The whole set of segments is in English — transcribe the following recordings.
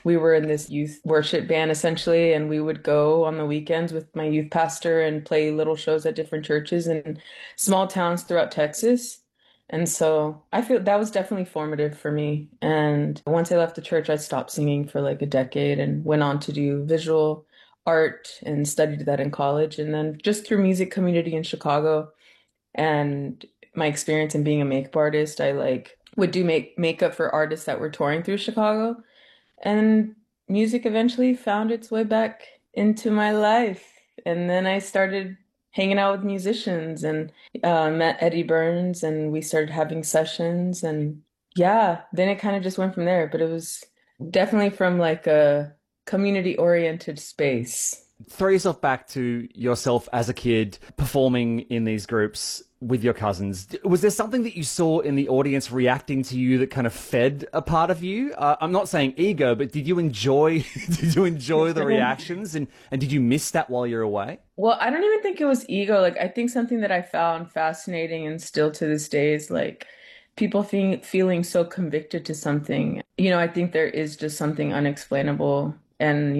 we were in this youth worship band essentially, and we would go on the weekends with my youth pastor and play little shows at different churches in small towns throughout Texas. And so I feel that was definitely formative for me. And once I left the church, I stopped singing for like a decade and went on to do visual art and studied that in college. And then just through music community in Chicago and my experience in being a makeup artist, I like would do makeup for artists that were touring through Chicago. And music eventually found its way back into my life. And then I started hanging out with musicians and met Eddie Burns, and we started having sessions. And yeah, then it kind of just went from there. But it was definitely from like a community-oriented space. Throw yourself back to yourself as a kid performing in these groups with your cousins. Was there something that you saw in the audience reacting to you that kind of fed a part of you? I'm not saying ego, but did you enjoy did you enjoy the reactions, and did you miss that while you're away? Well, I don't even think it was ego. Like, I think something that I found fascinating and still to this day is like people feeling so convicted to something. I think there is just something unexplainable. And,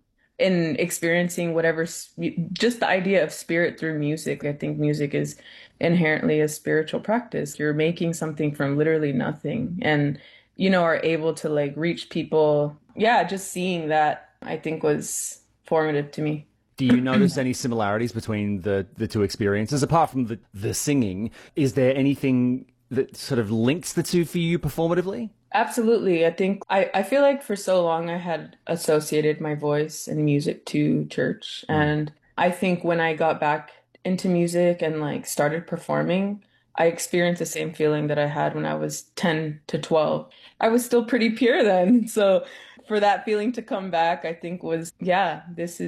in experiencing whatever, just the idea of spirit through music. I think music is inherently a spiritual practice. You're making something from literally nothing and, are able to like reach people. Yeah, just seeing that I think was formative to me. Do you notice any similarities between the two experiences? Apart from the singing, is there anything that sort of links the two for you performatively? Absolutely. I feel like for so long I had associated my voice and music to church. And I think when I got back into music and like started performing, I experienced the same feeling that I had when I was 10 to 12. I was still pretty pure then. So for that feeling to come back, I think was, yeah,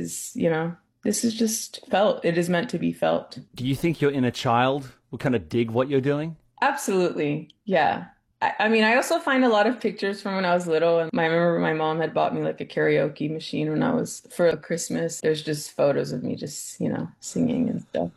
this is just felt. It is meant to be felt. Do you think your inner child will kind of dig what you're doing? Absolutely. Yeah. I mean, I also find a lot of pictures from when I was little, and I remember my mom had bought me like a karaoke machine when I was for Christmas. There's just photos of me just, singing and stuff.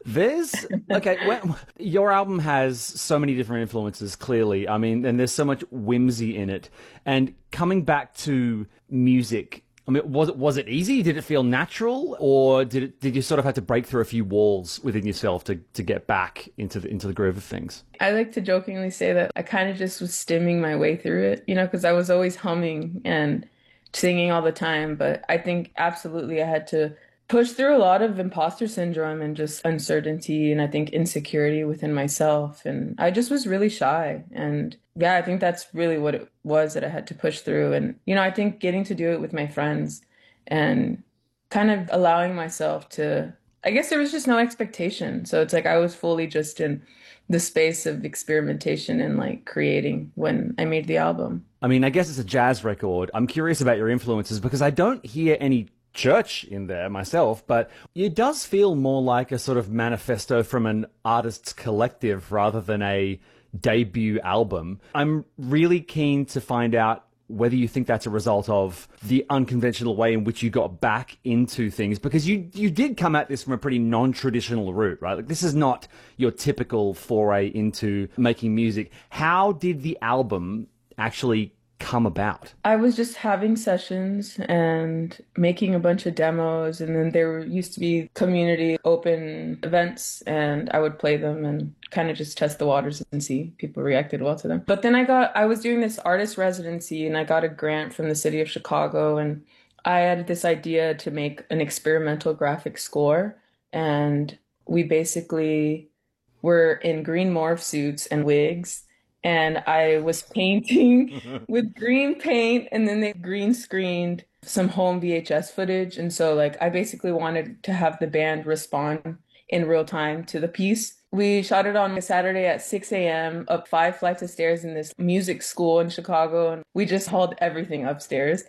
Okay, your album has so many different influences, clearly. I mean, and there's so much whimsy in it. And coming back to music, I mean, was it easy? Did it feel natural, or did you sort of have to break through a few walls within yourself to get back into the groove of things? I like to jokingly say that I kind of just was stimming my way through it, because I was always humming and singing all the time. But I think absolutely I had to push through a lot of imposter syndrome and just uncertainty and I think insecurity within myself. And I just was really shy. And yeah, I think that's really what it was that I had to push through. And, I think getting to do it with my friends and kind of allowing myself to, I guess there was just no expectation. So it's like I was fully just in the space of experimentation and like creating when I made the album. I mean, I guess it's a jazz record. I'm curious about your influences because I don't hear any church in there myself, but it does feel more like a sort of manifesto from an artist's collective rather than a debut album. I'm really keen to find out whether you think that's a result of the unconventional way in which you got back into things, because you did come at this from a pretty non-traditional route, right? Like, this is not your typical foray into making music. How did the album actually come about? I was just having sessions and making a bunch of demos, and then there used to be community open events, and I would play them and kind of just test the waters and see if people reacted well to them. But then I was doing this artist residency, and I got a grant from the city of Chicago, and I had this idea to make an experimental graphic score, and we basically were in green morph suits and wigs, and I was painting with green paint, and then they green screened some home VHS footage. And so like I basically wanted to have the band respond in real time to the piece. We shot it on a Saturday at 6 a.m. up 5 flights of stairs in this music school in Chicago, and we just hauled everything upstairs.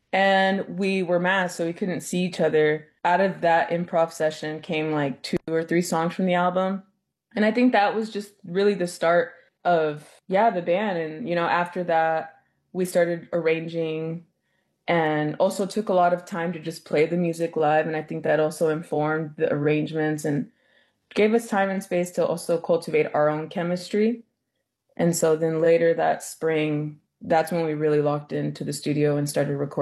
And we were masked, so we couldn't see each other. Out of that improv session came like 2 or 3 songs from the album. And I think that was just really the start of, yeah, the band. And, after that, we started arranging and also took a lot of time to just play the music live. And I think that also informed the arrangements and gave us time and space to also cultivate our own chemistry. And so then later that spring, that's when we really locked into the studio and started recording.